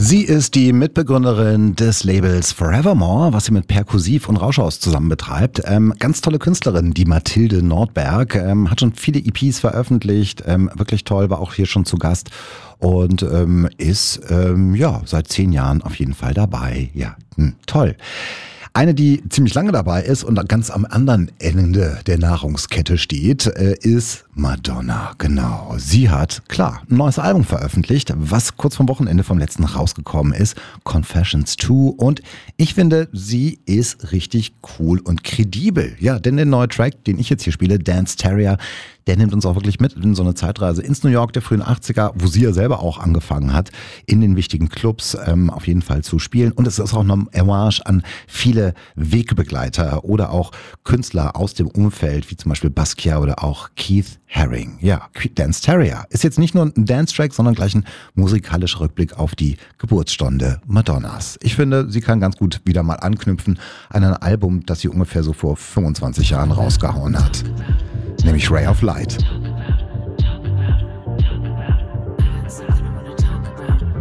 Sie ist die Mitbegründerin des Labels Forevermore, was sie mit Perkussiv und Rauschhaus zusammen betreibt. Ganz tolle Künstlerin, die Mathilde Nordberg, hat schon viele EPs veröffentlicht, wirklich toll, war auch hier schon zu Gast und ist seit 10 Jahren auf jeden Fall dabei. Ja, toll. Eine, die ziemlich lange dabei ist und ganz am anderen Ende der Nahrungskette steht, ist Madonna. Genau. Sie hat, klar, ein neues Album veröffentlicht, was kurz vom Wochenende vom letzten rausgekommen ist. Confessions 2. Und ich finde, sie ist richtig cool und kredibel. Ja, denn der neue Track, den ich jetzt hier spiele, Dance Terrier, der nimmt uns auch wirklich mit in so eine Zeitreise ins New York der frühen 80er, wo sie ja selber auch angefangen hat, in den wichtigen Clubs auf jeden Fall zu spielen. Und es ist auch eine Hommage an viele Wegbegleiter oder auch Künstler aus dem Umfeld, wie zum Beispiel Basquiat oder auch Keith Haring. Ja, Dance Terrier ist jetzt nicht nur ein Dance-Track, sondern gleich ein musikalischer Rückblick auf die Geburtsstunde Madonnas. Ich finde, sie kann ganz gut wieder mal anknüpfen an ein Album, das sie ungefähr so vor 25 Jahren rausgehauen hat. Nämlich Ray of Light.